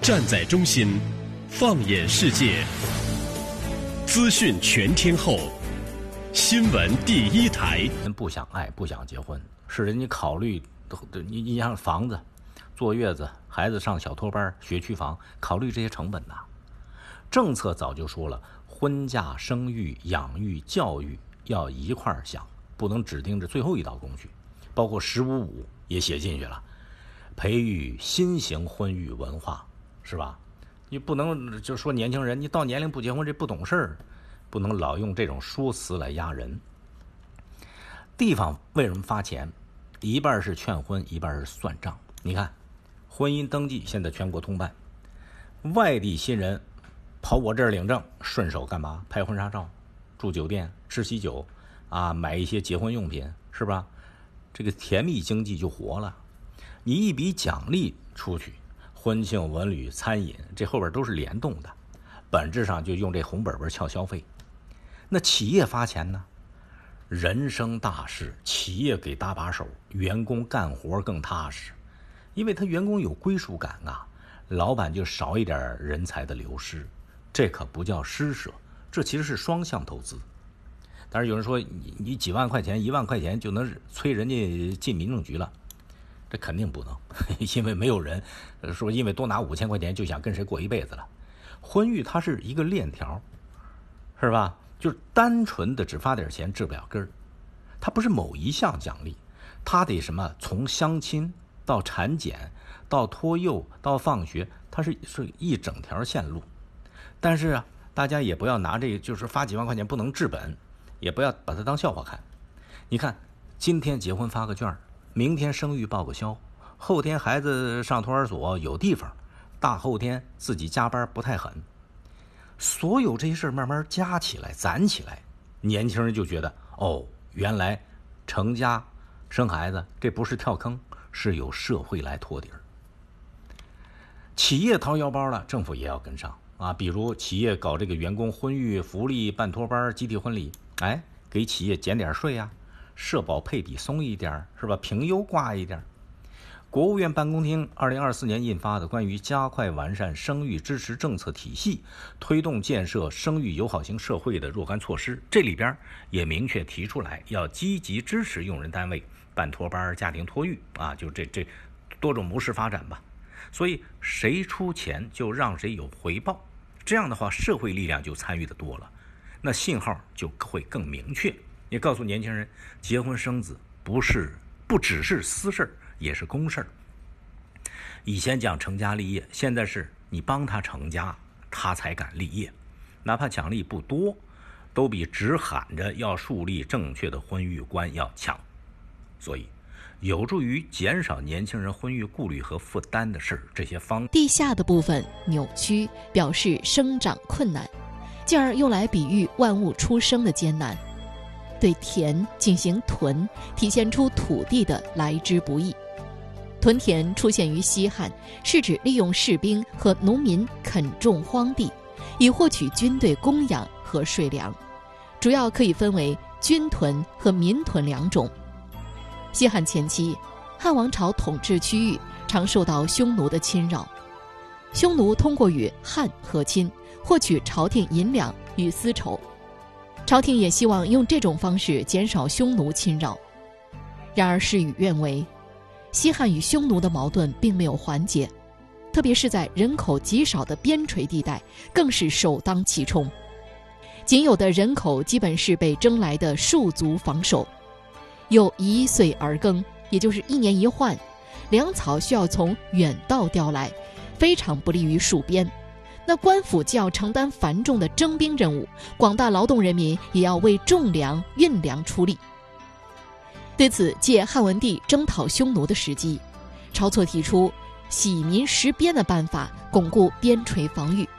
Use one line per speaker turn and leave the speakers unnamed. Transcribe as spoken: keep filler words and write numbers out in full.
站在中心，放眼世界，资讯全天候，新闻第一台。
人不想爱，不想结婚，是人家考虑，你你像房子、坐月子、孩子上小托班、学区房，考虑这些成本呐。政策早就说了，婚嫁、生育、养育、教育要一块儿想，不能只盯着最后一道工序。包括十五五也写进去了，培育新型婚育文化，是吧？你不能就说年轻人，你到年龄不结婚这不懂事儿，不能老用这种说辞来压人。地方为什么发钱？一半是劝婚，一半是算账。你看，婚姻登记现在全国通办，外地新人跑我这儿领证，顺手干嘛？拍婚纱照，住酒店，吃喜酒，啊，买一些结婚用品，是吧？这个甜蜜经济就活了。你一笔奖励出去，婚庆、文旅、餐饮，这后边都是联动的，本质上就用这红本本撬消费。那企业发钱呢？人生大事，企业给搭把手，员工干活更踏实，因为他员工有归属感啊，老板就少一点人才的流失。这可不叫施舍，这其实是双向投资。但是有人说，你你几万块钱、一万块钱就能催人家进民政局了，这肯定不能，因为没有人说因为多拿五千块钱就想跟谁过一辈子了。婚育它是一个链条，是吧？就是单纯的只发点钱治不了根儿，它不是某一项奖励，它得什么？从相亲到产检到托幼到放学，它是是一整条线路。但是啊，大家也不要拿这个，就是发几万块钱不能治本，也不要把它当笑话看。你看，今天结婚发个券，明天生育报个销，后天孩子上托儿所有地方，大后天自己加班不太狠。所有这些事慢慢加起来、攒起来，年轻人就觉得，哦，原来成家生孩子这不是跳坑，是有社会来托底儿。企业掏腰包了，政府也要跟上啊。比如企业搞这个员工婚育福利、办托班、集体婚礼，哎，给企业减点税啊，社保配比松一点，是吧？评优挂一点。国务院办公厅二零二四年印发的关于加快完善生育支持政策体系，推动建设生育友好型社会的若干措施，这里边也明确提出来，要积极支持用人单位办托班、家庭托育啊，就这这多种模式发展吧。所以谁出钱就让谁有回报，这样的话社会力量就参与的多了，那信号就会更明确。也告诉年轻人，结婚生子不是不只是私事，也是公事。以前讲成家立业，现在是你帮他成家，他才敢立业，哪怕奖励不多，都比只喊着要树立正确的婚育观要强。所以有助于减少年轻人婚育顾虑和负担的是这些方。
地下的部分扭曲，表示生长困难，进而用来比喻万物出生的艰难。对田进行屯，体现出土地的来之不易。屯田出现于西汉，是指利用士兵和农民垦种荒地，以获取军队供养和税粮，主要可以分为军屯和民屯两种。西汉前期，汉王朝统治区域常受到匈奴的侵扰，匈奴通过与汉和亲，获取朝廷银两与丝绸。朝廷也希望用这种方式减少匈奴侵扰，然而事与愿违。西汉与匈奴的矛盾并没有缓解，特别是在人口极少的边陲地带，更是首当其冲。仅有的人口基本是被征来的戍卒防守，又一岁而耕，也就是一年一换，粮草需要从远道调来，非常不利于戍边。那官府既要承担繁重的征兵任务，广大劳动人民也要为种粮运粮出力。对此，借汉文帝征讨匈奴的时机，晁错提出洗民实边的办法，巩固边陲防御。